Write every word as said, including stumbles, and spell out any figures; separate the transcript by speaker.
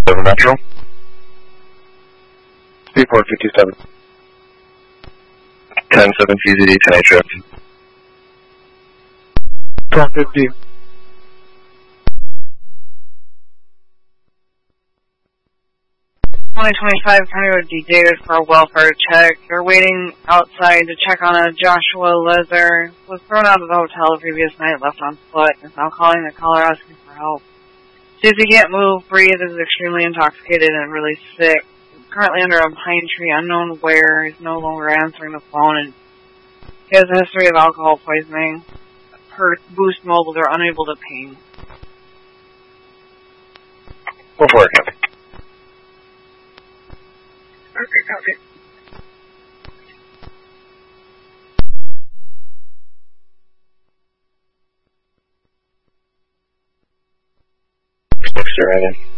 Speaker 1: seven Metro. Report fifty-seven. ten seven T Z D, ten H F. twelve fifty.
Speaker 2: twenty twenty-five County Road D David for a welfare check. You're waiting outside to check on a Joshua Leather. Was thrown out of the hotel the previous night, left on foot, and is now calling the caller asking for help. Says he can't move, breathe, is extremely intoxicated and really sick. He's currently under a pine tree, unknown where. He's no longer answering the phone, and he has a history of alcohol poisoning. Per Boost Mobile, they're unable to ping.
Speaker 1: Go for it, Captain.
Speaker 3: Okay, copy.
Speaker 1: Six, right in.